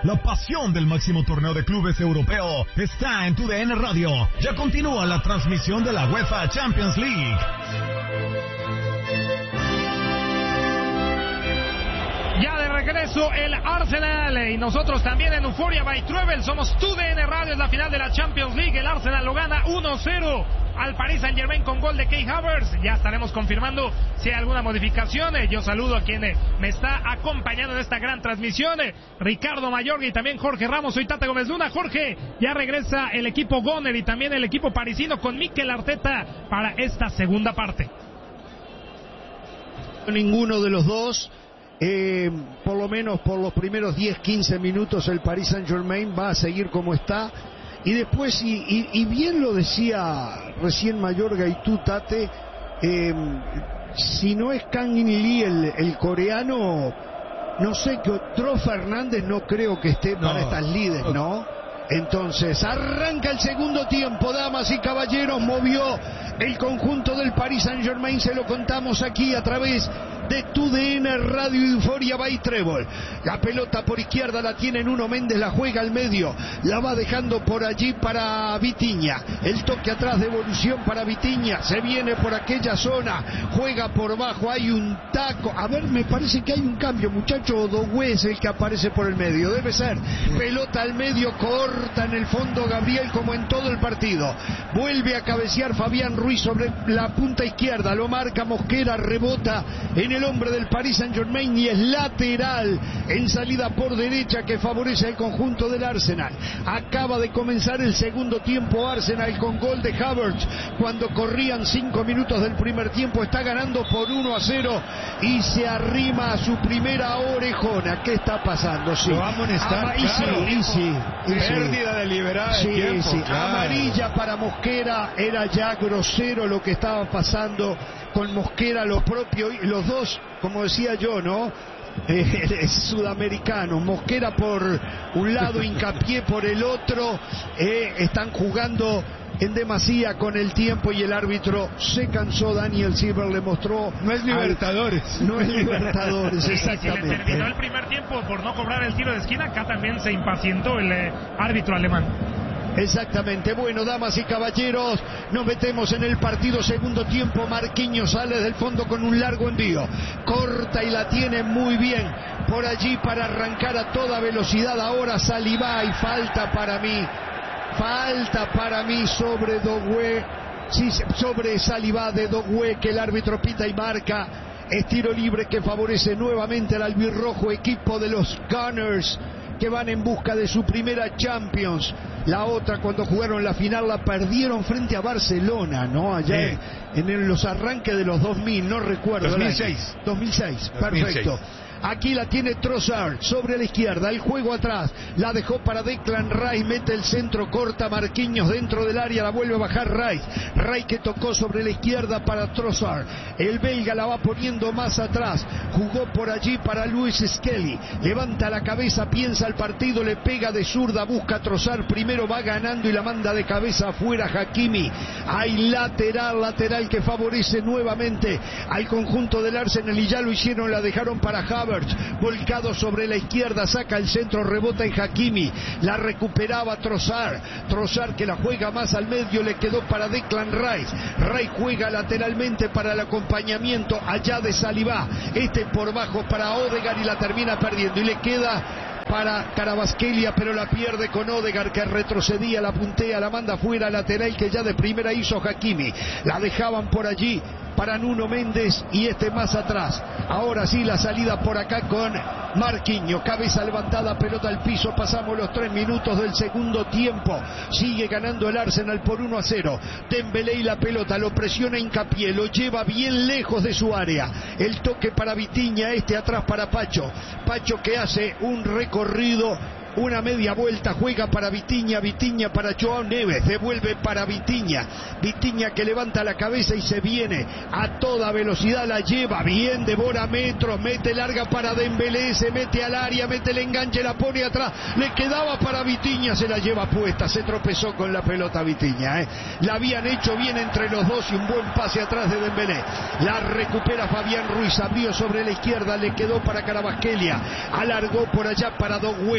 La pasión del máximo torneo de clubes europeo está en TUDN Radio. Ya continúa la transmisión de la UEFA Champions League. Ya de regreso el Arsenal y nosotros también en Euphoria by Travel. Somos TUDN Radio, es la final de la Champions League. El Arsenal lo gana 1-0 al Paris Saint-Germain con gol de Kai Havertz. Ya estaremos confirmando si hay alguna modificación. Yo saludo a quien me está acompañando en esta gran transmisión, Ricardo Mayorga y también Jorge Ramos. Soy Tata Gómez Luna. Jorge, ya regresa el equipo Goner y también el equipo parisino con Mikel Arteta para esta segunda parte. Ninguno de los dos. Por lo menos por los primeros 10-15 minutos el Paris Saint-Germain va a seguir como está, y después, y bien lo decía recién Mayorga y tú, Tate, si no es Kang In Lee el coreano, no sé, que Tro Fernández no creo que esté para estas líderes, ¿no? Entonces arranca el segundo tiempo, damas y caballeros. Movió el conjunto del Paris Saint-Germain, se lo contamos aquí a través de TUDN Radio Euphoria by Treble. La pelota por izquierda la tiene Nuno Méndez, la juega al medio, la va dejando por allí para Vitinha. El toque atrás, devolución para Vitinha, se viene por aquella zona, juega por bajo, hay un taco. A ver, me parece que hay un cambio, muchacho. Dogué es el que aparece por el medio, debe ser. Pelota al medio, corta en el fondo Gabriel como en todo el partido. Vuelve a cabecear Fabián Ruiz sobre la punta izquierda, lo marca Mosquera, rebota en el hombre del Paris Saint-Germain y es lateral en salida por derecha que favorece al conjunto del Arsenal. Acaba de comenzar el segundo tiempo Arsenal con gol de Havertz cuando corrían 5 minutos del primer tiempo. Está ganando por 1-0 y se arrima a su primera orejona. ¿Qué está pasando? Sí. Lo va a amonestar, pérdida deliberada de tiempo, claro. Amarilla para Mosquera. Era ya grosero lo que estaba pasando con Mosquera, lo propio, y los dos, como decía yo, ¿no? Sudamericanos, Mosquera por un lado, Hincapié por el otro, están jugando en demasía con el tiempo y el árbitro se cansó. Daniel Silver le mostró, no es Libertadores, no es Libertadores, exactamente. Si le terminó el primer tiempo por no cobrar el tiro de esquina, acá también se impacientó el árbitro alemán. Exactamente. Bueno, damas y caballeros, nos metemos en el partido. Segundo tiempo, Marquinhos sale del fondo con un largo envío, corta y la tiene muy bien por allí para arrancar a toda velocidad ahora Saliba, y falta para mí sobre Dogué, sí, sobre Saliba de Dogué, que el árbitro pita y marca. Es tiro libre que favorece nuevamente al albirrojo, equipo de los Gunners, que van en busca de su primera Champions. La otra, cuando jugaron la final, la perdieron frente a Barcelona, ¿no? Allá en los arranques de los 2000, no recuerdo. 2006, perfecto. Aquí la tiene Trossard sobre la izquierda, el juego atrás, la dejó para Declan Rice, mete el centro, corta Marquinhos dentro del área, la vuelve a bajar Rice que tocó sobre la izquierda para Trossard, el belga la va poniendo más atrás, jugó por allí para Luis Skelly, levanta la cabeza, piensa el partido, le pega de zurda, busca Trossard, primero va ganando y la manda de cabeza afuera Hakimi. Hay lateral que favorece nuevamente al conjunto del Arsenal, y ya lo hicieron, la dejaron para Havertz, volcado sobre la izquierda, saca el centro, rebota en Hakimi, la recuperaba Trossard que la juega más al medio, le quedó para Declan Rice juega lateralmente para el acompañamiento allá de Saliba, por bajo para Odegaard y la termina perdiendo, y le queda para Kvaratskhelia, pero la pierde con Odegaard, que retrocedía, la puntea, la manda fuera, lateral que ya de primera hizo Hakimi, la dejaban por allí para Nuno Méndez y más atrás. Ahora sí la salida por acá con Marquinhos, cabeza levantada, pelota al piso. Pasamos los 3 minutos del segundo tiempo, sigue ganando el Arsenal por 1-0. Dembélé y la pelota, lo presiona Hincapié, lo lleva bien lejos de su área, el toque para Vitinha, atrás para Pacho que hace un recorrido, una media vuelta, juega para Vitinha para Joao Neves, devuelve para Vitinha que levanta la cabeza y se viene a toda velocidad, la lleva bien, devora metros, mete larga para Dembélé, se mete al área, mete el enganche, la pone atrás, le quedaba para Vitinha, se la lleva puesta, se tropezó con la pelota Vitinha, la habían hecho bien entre los dos y un buen pase atrás de Dembélé, la recupera Fabián Ruiz, abrió sobre la izquierda, le quedó para Kvaratskhelia, alargó por allá para Dogué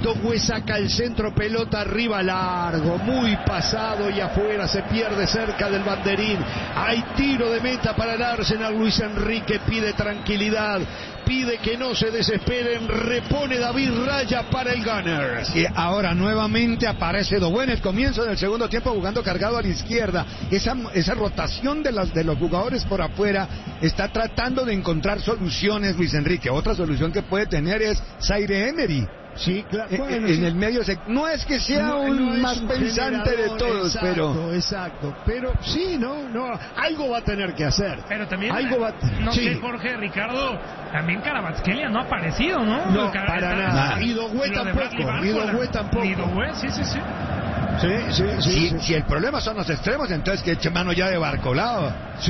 Dogué saca el centro, pelota arriba, largo, muy pasado y afuera, se pierde cerca del banderín. Hay tiro de meta para el Arsenal. Luis Enrique pide tranquilidad, pide que no se desesperen, repone David Raya para el Gunners. Y ahora nuevamente aparece Dogué en el comienzo del segundo tiempo jugando cargado a la izquierda. Esa rotación de los jugadores por afuera está tratando de encontrar soluciones Luis Enrique. Otra solución que puede tener es Zaire Emery. Sí, claro. Bueno, en el medio no es que sea un más pensante de todos, exacto, exacto, pero sí, algo va a tener que hacer. Pero también algo no sé, Jorge, Ricardo, también Kvaratskhelia no ha aparecido, ¿no? No, para nada. Y Dogué tampoco. Y Dogué, sí. Si el problema son los extremos, entonces que eche mano ya de Barcolao. Sí.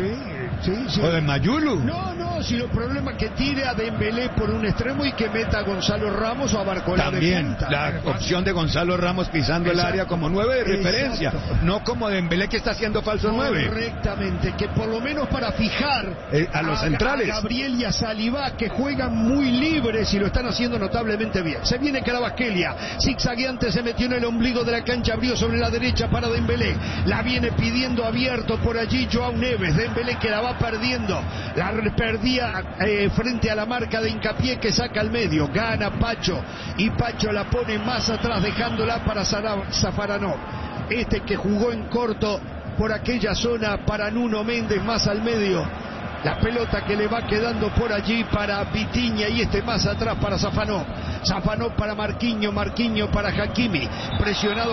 O de Mayulu. No, si el problema es que tire a Dembélé por un extremo y que meta a Gonzalo Ramos o a Barcolao. También, la opción de Gonzalo Ramos pisando el área como 9 de referencia, no como Dembélé que está haciendo falso 9. Correctamente, que por lo menos para fijar a los centrales. A Gabriel y a Saliba, que juegan muy libres y lo están haciendo notablemente bien. Se viene Kvaratskhelia, zigzagueante, se metió en el ombligo de la cancha, abrió sobre la derecha para Dembélé, la viene pidiendo abierto por allí Joao Neves. Dembélé que la va perdiendo, la perdía frente a la marca de Hincapié, que saca al medio, gana Pacho y Pacho la pone más atrás dejándola para Zafaranov, que jugó en corto por aquella zona para Nuno Méndez, más al medio. La pelota que le va quedando por allí para Vitinha y más atrás para Zafanov para Marquinhos para Hakimi, presionado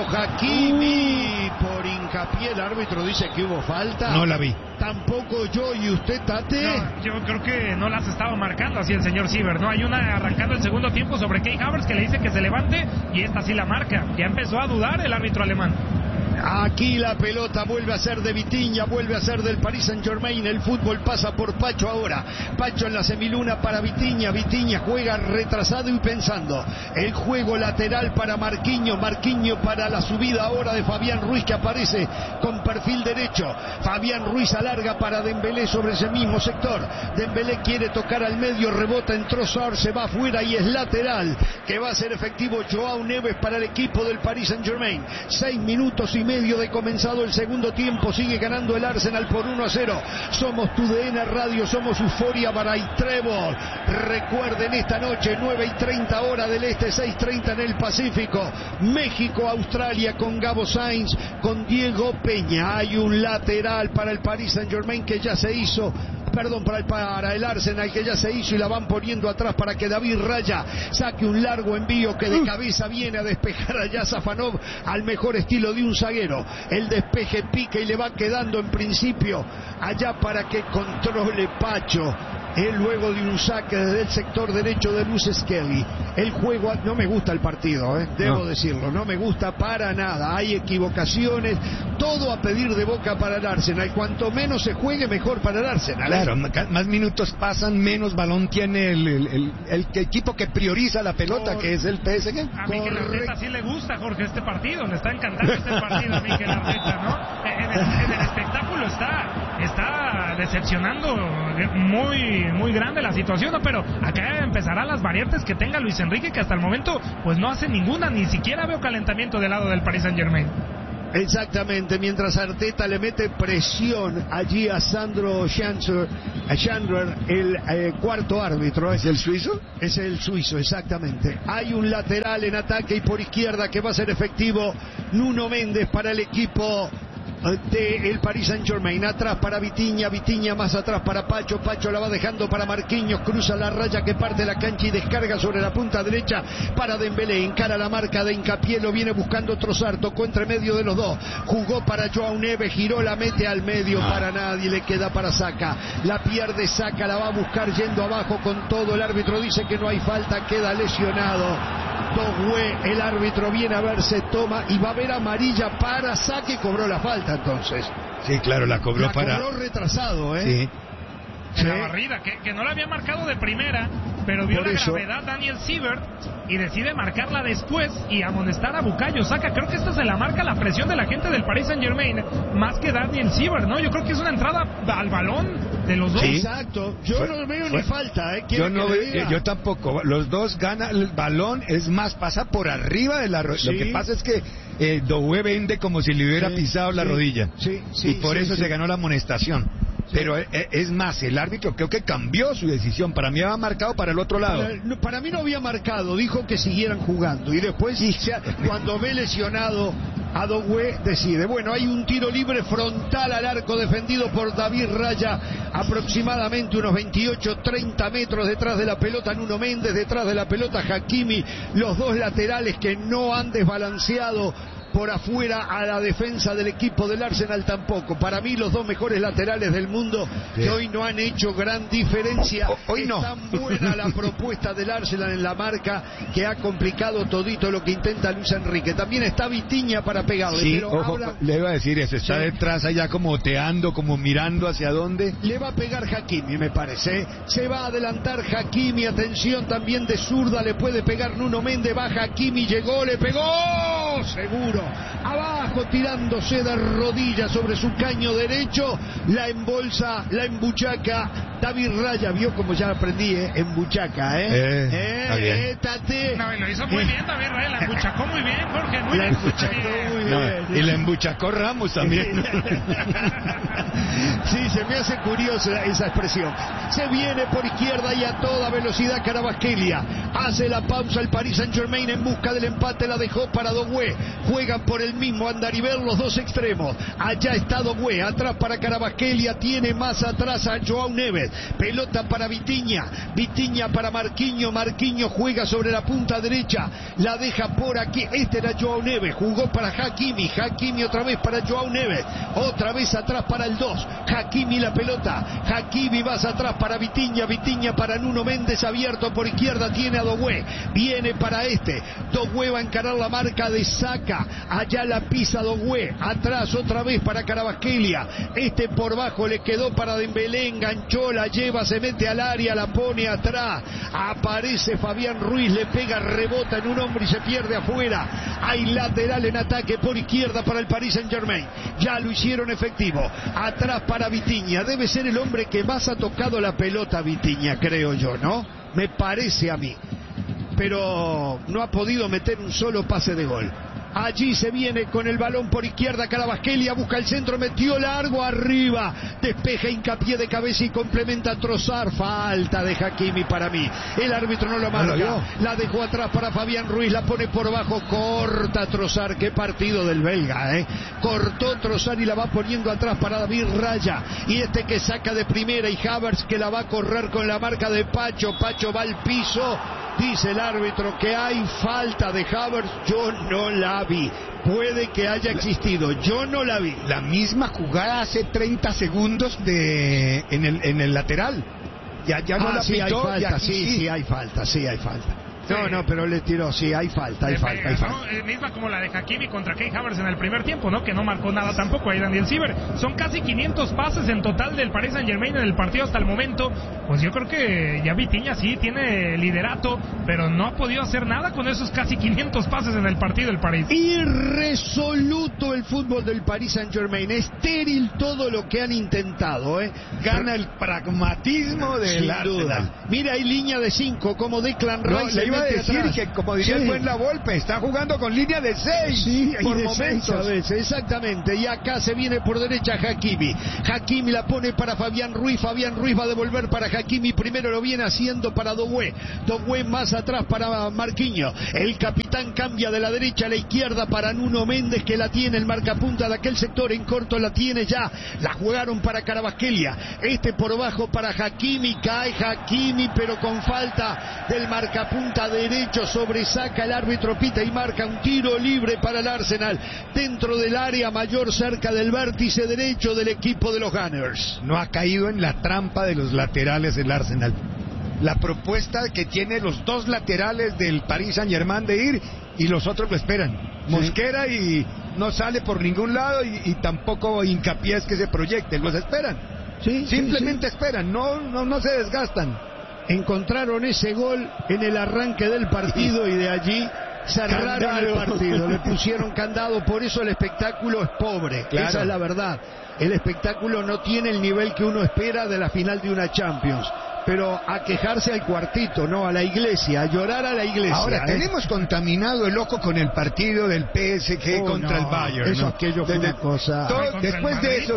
Hakimi por Hincapié. El árbitro dice que hubo falta. No la vi. Tampoco yo. ¿Y usted, Tate? No, yo creo que no las estaba marcando así el señor Siever, ¿no? Hay una arrancando el segundo tiempo sobre Kai Havertz que le dice que se levante y esta sí la marca. Ya empezó a dudar el árbitro alemán. Aquí la pelota vuelve a ser de Vitinha, vuelve a ser del Paris Saint-Germain. El fútbol pasa por Pacho ahora. Pacho en la semiluna para Vitinha. Vitinha juega retrasado y pensando. El juego lateral para Marquinhos para la subida ahora de Fabián Ruiz, que aparece con perfil derecho. Fabián Ruiz alarga para Dembélé sobre ese mismo sector. Dembélé quiere tocar al medio, rebota en Trossard, se va afuera y es lateral, que va a ser efectivo Joao Neves para el equipo del Paris Saint-Germain. 6 minutos y medio de comenzado el segundo tiempo. Sigue ganando el Arsenal por 1-0. Somos TUDN Radio, somos Euforia Baray Trébol. Recuerden, esta noche 9:30 hora del este, 6:30 en el Pacífico, México Australia, con Gabo Sainz, con Diego Peña. Hay un lateral para el Paris Saint-Germain que ya se hizo, para el Arsenal, que ya se hizo, y la van poniendo atrás para que David Raya saque un largo envío que de cabeza viene a despejar allá Zafanov al mejor estilo de un zaguero. El despeje pica y le va quedando en principio allá para que controle Pacho. Luego de un saque desde el sector derecho de Luz Skelly. El juego, no me gusta el partido, debo decirlo, no me gusta para nada. Hay equivocaciones, todo a pedir de boca para el Arsenal. Cuanto menos se juegue, mejor para el Arsenal. Claro, más minutos pasan, menos balón tiene el equipo que prioriza la pelota, que es el PSG. A Mikel Arteta sí le gusta, Jorge, este partido, le está encantando este partido a Mikel Arteta, ¿no? En el espectáculo está decepcionando muy grande la situación, ¿no? Pero acá empezarán las variantes que tenga Luis Enrique, que hasta el momento pues no hace ninguna, ni siquiera veo calentamiento del lado del Paris Saint-Germain. Exactamente, mientras Arteta le mete presión allí a Sandro Chandler, el cuarto árbitro. ¿Es el suizo? Es el suizo, exactamente. Hay un lateral en ataque y por izquierda que va a ser efectivo Nuno Méndez para el equipo del Paris Saint-Germain. Atrás para Vitinha más atrás para Pacho la va dejando para Marquinhos, cruza la raya que parte la cancha y descarga sobre la punta derecha para Dembélé, encara la marca de Hincapié, lo viene buscando Trossard, tocó entre medio de los dos, jugó para Joao Neves, giró, la mete al medio, para nadie, le queda para Saka, la pierde Saka, la va a buscar yendo abajo con todo, el árbitro dice que no hay falta, queda lesionado Dogué, el árbitro viene a ver, se toma y va a ver amarilla para Saka y cobró la falta entonces. Sí, claro, la cobró retrasado, Sí. En la barrida, que no la había marcado de primera, pero vio la gravedad Daniel Siebert y decide marcarla después y amonestar a Bukayo Saka. Creo que esta se la marca la presión de la gente del Paris Saint-Germain más que Daniel Siebert, ¿no? Yo creo que es una entrada al balón de los dos. Sí. Exacto, yo no veo ni falta, yo tampoco. Los dos ganan el balón, es más, pasa por arriba de la rodilla. Lo que pasa es que Doué vende como si le hubiera pisado la rodilla. Y por eso se ganó la amonestación. Pero es más, el árbitro creo que cambió su decisión. Para mí había marcado para el otro lado. Para mí no había marcado, dijo que siguieran jugando. Y después, cuando ve lesionado a Doué, decide. Bueno, hay un tiro libre frontal al arco defendido por David Raya, aproximadamente unos 28-30 metros detrás de la pelota Nuno Méndez, detrás de la pelota Hakimi, los dos laterales que no han desbalanceado por afuera a la defensa del equipo del Arsenal tampoco. Para mí los dos mejores laterales del mundo que hoy no han hecho gran diferencia. Hoy no. Es tan buena la propuesta del Arsenal en la marca que ha complicado todito lo que intenta Luis Enrique. También está Vitinha para pegarle. Sí, pero ojo, le iba a decir eso, está detrás allá como oteando, como mirando hacia dónde. Le va a pegar Hakimi, me parece. Se va a adelantar Hakimi, atención, también de zurda le puede pegar Nuno Méndez, va Hakimi, llegó, le pegó, seguro. Abajo, tirándose de rodillas sobre su caño derecho, la embolsa, la embuchaca. David Raya, vio como ya aprendí, embuchaca, No, lo hizo muy bien David Raya, la embuchacó muy bien, Jorge, muy bien. Muy bien. Y la embuchacó Ramos también. Sí, se me hace curiosa esa expresión. Se viene por izquierda y a toda velocidad Kvaratskhelia. Hace la pausa el Paris Saint-Germain en busca del empate, la dejó para Doué. Juegan por el mismo andarivel los dos extremos. Allá está Doué, atrás para Kvaratskhelia, tiene más atrás a Joao Neves. Pelota para Vitinha, Vitinha para Marquinhos, Marquinhos juega sobre la punta derecha, la deja por aquí, este era Joao Neves, jugó para Hakimi, Hakimi otra vez para Joao Neves, otra vez atrás para el 2, Hakimi la pelota, Hakimi más atrás para Vitinha, Vitinha para Nuno Méndez, abierto por izquierda, tiene a Doué, viene para Doué va a encarar la marca de Saka, allá la pisa Doué, atrás otra vez para Kvaratskhelia, por bajo le quedó para Dembélé, enganchó, la lleva, se mete al área, la pone atrás, aparece Fabián Ruiz, le pega, rebota en un hombre y se pierde afuera. Hay lateral en ataque por izquierda para el Paris Saint-Germain, ya lo hicieron efectivo, atrás para Vitinha, debe ser el hombre que más ha tocado la pelota Vitinha, creo yo, ¿no? Me parece a mí, pero no ha podido meter un solo pase de gol. Allí se viene con el balón por izquierda Kvaratskhelia, busca el centro, metió largo arriba, despeja, hincapié de cabeza y complementa Trossard. Falta de Hakimi para mí, el árbitro no lo marca, la dejó atrás para Fabián Ruiz, la pone por abajo, corta Trossard. Qué partido del belga, cortó Trossard y la va poniendo atrás para David Raya, y que saca de primera, y Havertz que la va a correr con la marca de Pacho va al piso. Dice el árbitro que hay falta de Havertz, yo no la vi. Puede que haya existido, yo no la vi. La misma jugada hace 30 segundos en el lateral. Ya no la sí, pitó. Hay falta, sí hay falta. No, pero le tiró, sí, hay falta. Misma como la de Hakimi contra Kai Havertz en el primer tiempo, ¿no? Que no marcó nada tampoco ahí Daniel Siebert. Son casi 500 pases en total del Paris Saint-Germain en el partido hasta el momento. Pues yo creo que ya Vitinha sí tiene liderato, pero no ha podido hacer nada con esos casi 500 pases en el partido del París. Irresoluto el fútbol del Paris Saint-Germain, estéril todo lo que han intentado, Gana el pragmatismo del Arsenal. Mira, hay línea de 5, como Declan Rice. Le iba a decir que, como diría el buen La Volpe, está jugando con línea de 6 por momentos. A veces, exactamente. Y acá se viene por derecha Hakimi la pone para Fabián Ruiz va a devolver para Hakimi, primero lo viene haciendo para Doué más atrás para Marquinhos, el capitán cambia de la derecha a la izquierda para Nuno Méndez, que la tiene el marcapunta de aquel sector, en corto la tiene ya, la jugaron para Kvaratskhelia, por bajo para Hakimi, cae Hakimi pero con falta del marcapunta derecho sobre Saka, el árbitro pita y marca un tiro libre para el Arsenal dentro del área mayor, cerca del vértice derecho del equipo de los Gunners. No ha caído en la trampa de los laterales el Arsenal. La propuesta que tiene los dos laterales del Paris Saint-Germain de ir, y los otros lo esperan. Mosquera y no sale por ningún lado, y tampoco Hincapié es que se proyecte, los esperan. Simplemente esperan, no se desgastan. encontraron ese gol en el arranque del partido y de allí cerraron el partido, le pusieron candado, por eso el espectáculo es pobre, claro. Esa es la verdad. El espectáculo no tiene el nivel que uno espera de la final de una Champions. Pero a quejarse al cuartito, no a la iglesia, a llorar a la iglesia. Ahora, tenemos contaminado el ojo con el partido del PSG contra el Bayern. Eso, aquello fue una cosa. Después de eso...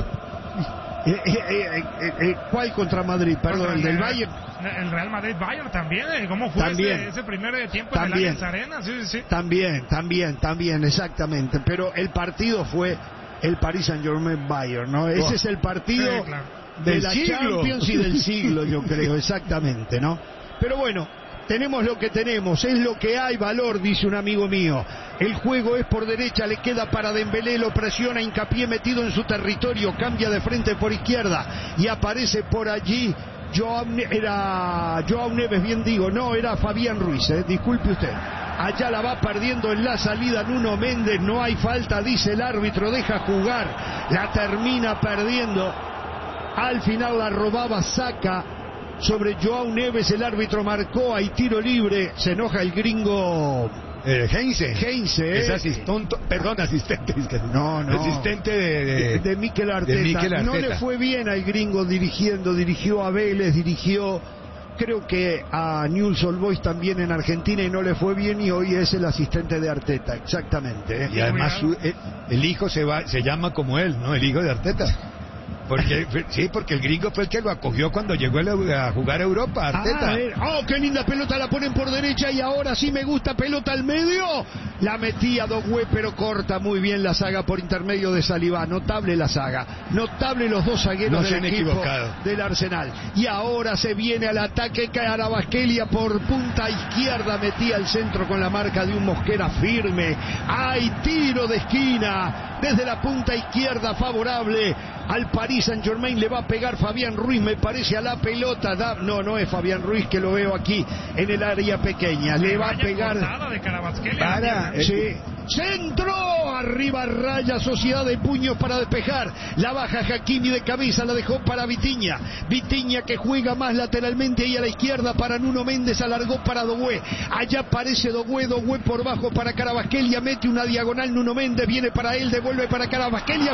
¿Cuál contra Madrid? Perdón, el del Bayern. El Real Madrid-Bayern también. ¿Cómo fue ese primer tiempo en el Arena? Sí. También, exactamente. Pero el partido fue el Paris Saint-Germain-Bayern, ¿no? Ese es el partido... Sí, claro. De la Champions y del siglo, yo creo, exactamente, ¿no? Pero bueno, tenemos lo que tenemos, es lo que hay, valor, dice un amigo mío. El juego es por derecha, le queda para Dembélé, lo presiona, Hincapié metido en su territorio, cambia de frente por izquierda y aparece por allí Joao Neves, bien digo, no, era Fabián Ruiz, disculpe usted. Allá la va perdiendo en la salida Nuno Méndez, no hay falta, dice el árbitro, deja jugar, la termina perdiendo. Al final la robaba Saka sobre Joao Neves, el árbitro marcó, hay tiro libre, se enoja el gringo Heinze. Es asistente. No. Asistente de Mikel Arteta. No le fue bien al gringo dirigió a Vélez, creo que a Newell's Old Boys también en Argentina y no le fue bien y hoy es el asistente de Arteta, exactamente. Y además el hijo se llama como él, ¿no? El hijo de Arteta. Porque el gringo fue el que lo acogió cuando llegó a jugar a Europa, Arteta. Qué linda pelota, la ponen por derecha y ahora sí me gusta, pelota al medio. La metía Dogüé, pero corta muy bien la saga por intermedio de Saliba. Notable la saga, notable los dos zagueros del equipo del Arsenal. Y ahora se viene al ataque Kvaratskhelia por punta izquierda, metía el centro con la marca de un Mosquera firme. Hay tiro de esquina desde la punta izquierda favorable al Paris Saint-Germain, le va a pegar Fabián Ruiz, me parece, a la pelota. No es Fabián Ruiz, que lo veo aquí en el área pequeña. Le va a pegar centro, arriba raya, Sociedad de puños para despejar. La baja Hakimi de cabeza, la dejó para Vitinha que juega más lateralmente ahí a la izquierda para Nuno Méndez, alargó para Dogüé. Allá aparece Dogüé por bajo para Kvaratskhelia, mete una diagonal Nuno Méndez, viene para él, devuelve para Kvaratskhelia,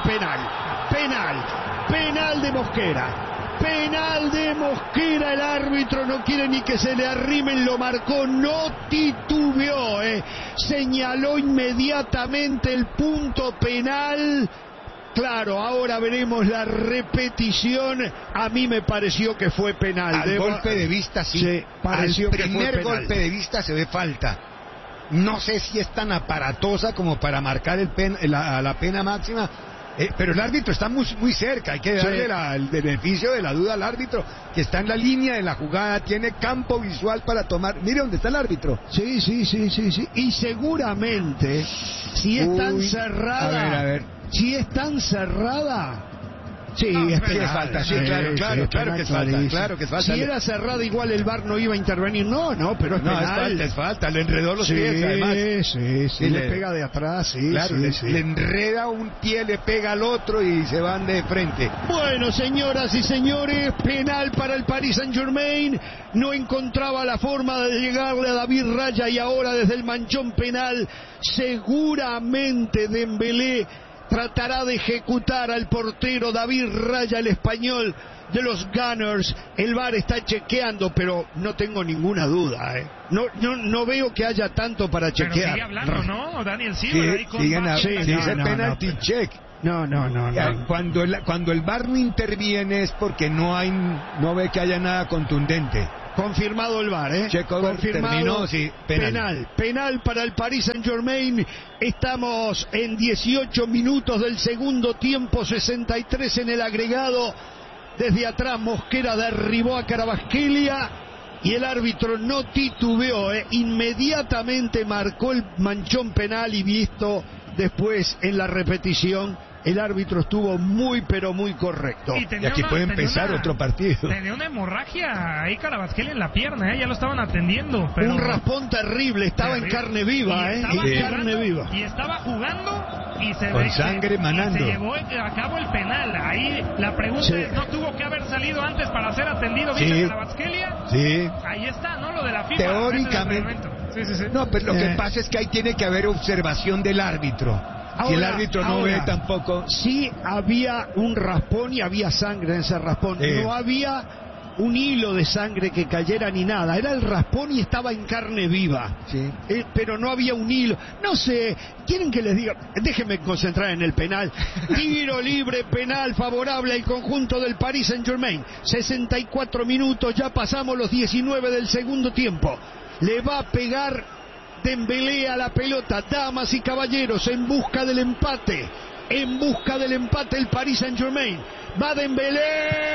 penal de Mosquera, el árbitro no quiere ni que se le arrimen, lo marcó, no titubeó, señaló inmediatamente el punto penal. Claro, ahora veremos la repetición. A mí me pareció que fue penal. Al golpe de vista sí, pareció que fue penal. Al primer golpe de vista se ve falta. No sé si es tan aparatosa como para marcar la pena máxima. Pero el árbitro está muy cerca, hay que darle el beneficio de la duda al árbitro, que está en la línea de la jugada, tiene campo visual para tomar. Mire dónde está el árbitro. Sí. Y seguramente, si es tan cerrada, a ver. Si es tan cerrada, sí, es falta, sí, claro que es falta. Si era cerrada, igual el VAR no iba a intervenir. No, pero es penal. Es falta, le enredó los pies, además. Sí, le pega de atrás, le enreda un pie, le pega al otro y se van de frente. Bueno, señoras y señores, penal para el Paris Saint-Germain. No encontraba la forma de llegarle a David Raya y ahora desde el manchón penal, seguramente Dembélé tratará de ejecutar al portero David Raya, el español de los Gunners. El VAR está chequeando, pero no tengo ninguna duda. No veo que haya tanto para chequear. Pero sigue hablando, ¿no? Daniel Silva ahí con dice penalty check. No. Cuando el VAR no interviene es porque no ve que haya nada contundente. Confirmado el VAR, Confirmado. Terminó, penal para el Paris Saint-Germain. Estamos en 18 minutos del segundo tiempo, 63 en el agregado. Desde atrás Mosquera derribó a Kvaratskhelia y el árbitro no titubeó, inmediatamente marcó el manchón penal y visto después en la repetición el árbitro estuvo muy pero muy correcto. Y aquí puede empezar otro partido. Tenía una hemorragia ahí Kvaratskhelia en la pierna, ya lo estaban atendiendo. Pero... un raspón terrible, estaba en carne viva, Y estaba jugando y se con sangre manando. Y se llevó a cabo el penal. Ahí la pregunta es, ¿no tuvo que haber salido antes para ser atendido bien Kvaratskhelia? Sí. Ahí está, ¿no? Lo de la FIFA. Teóricamente. Sí. No, pero lo que pasa es que ahí tiene que haber observación del árbitro. Si el árbitro no ve tampoco. Sí había un raspón y había sangre en ese raspón. No había un hilo de sangre que cayera ni nada. Era el raspón y estaba en carne viva. Sí. Pero no había un hilo. No sé, ¿quieren que les diga? Déjenme concentrar en el penal. Tiro libre, penal favorable al conjunto del Paris Saint-Germain. 64 minutos, ya pasamos los 19 del segundo tiempo. Le va a pegar Dembélé a la pelota, damas y caballeros, en busca del empate el Paris Saint-Germain. Va Dembélé.